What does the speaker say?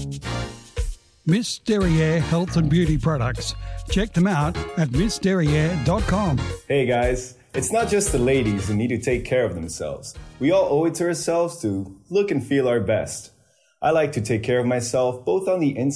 Miss Derriere Health and Beauty Products. Check them out at missderriere.com. Hey guys, it's not just the ladies who need to take care of themselves. We all owe it to ourselves to look and feel our best. I like to take care of myself both on the inside